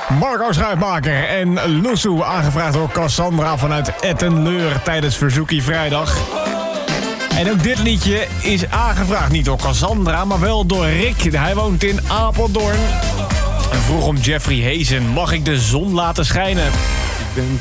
Marco Schuitmaker en Loesoe, aangevraagd door Cassandra vanuit Ettenleur tijdens Verzoekie Vrijdag. En ook dit liedje is aangevraagd, niet door Cassandra, maar wel door Rick. Hij woont in Apeldoorn. En vroeg om Jeffrey Hazen, mag ik de zon laten schijnen?